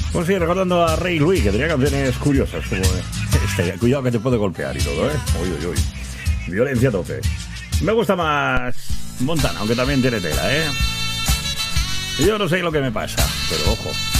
Pues sí, recordando a Ray Louis, que tenía canciones curiosas, como cuidado que te puede golpear y todo, ¿eh? Uy, uy, uy. Violencia a tope. Me gusta más Montana, aunque también tiene tela, ¿eh? Yo no sé lo que me pasa, pero ojo.